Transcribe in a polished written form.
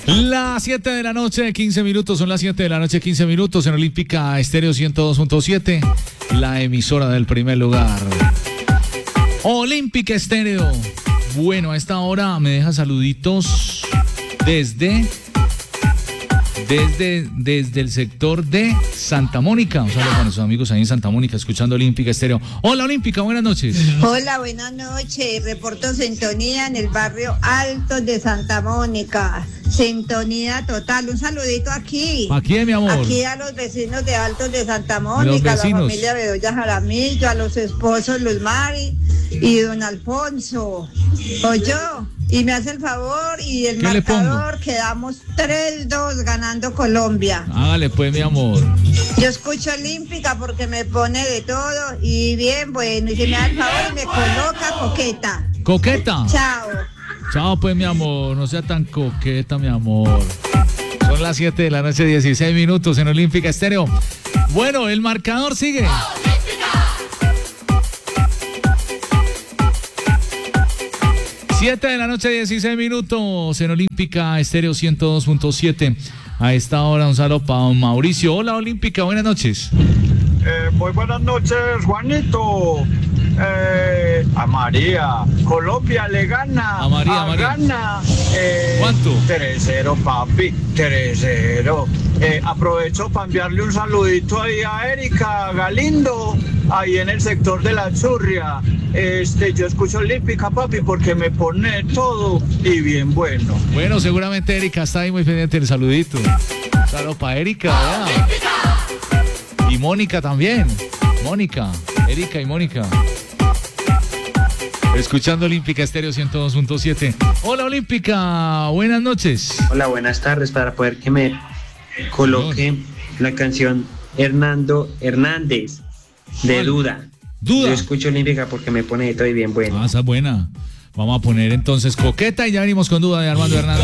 Las 7 de la noche, 15 minutos, son las 7 de la noche, 15 minutos en Olímpica Estéreo 102.7, la emisora del primer lugar. Olímpica Estéreo. Bueno, a esta hora me deja saluditos desde el sector de Santa Mónica. Un saludo para nuestros amigos ahí en Santa Mónica, escuchando Olímpica Estéreo. Hola, Olímpica, buenas noches. Hola, buenas noches. Reporto sintonía en el barrio Alto de Santa Mónica. Sintonía total. Un saludito aquí. ¿A quién, mi amor? Aquí a los vecinos de Altos de Santa Mónica, a la familia Bedoya Jaramillo, a los esposos Luz Mari y don Alfonso. Oyó. Y me hace el favor y el marcador, quedamos 3-2 ganando Colombia. Hágale pues, mi amor. Yo escucho Olímpica porque me pone de todo y bien bueno. Y si me da el favor y me coloca coqueta. ¿Coqueta? Chao. Chao pues, mi amor, no sea tan coqueta, mi amor. Son las 7 de la noche, 16 minutos en Olímpica Estéreo. Bueno, el marcador sigue. 7 de la noche, 16 minutos en Olímpica Estéreo 102.7. A esta hora un saludo para Mauricio. Hola, Olímpica, buenas noches. Muy buenas noches, Juanito. A María. Colombia le gana. A María. Gana. ¿Cuánto? 3-0, papi. 3-0. Aprovecho para enviarle un saludito ahí a Erika Galindo, ahí en el sector de la Churria. Yo escucho Olímpica, papi, porque me pone todo y bien bueno. Bueno, seguramente Erika está ahí muy pendiente del saludito. Saludos para Erika, ¿verdad? Y Mónica también. Mónica, Erika y Mónica. Escuchando Olímpica Estéreo 102.7. Hola, Olímpica, buenas noches. Hola, buenas tardes. Para poder que me coloque la canción Hernando Hernández de Duda. Yo escucho Olímpica porque me pone de todo y bien bueno. Esa es buena. Vamos a poner entonces Coqueta y ya venimos con Duda de Armando Hernández.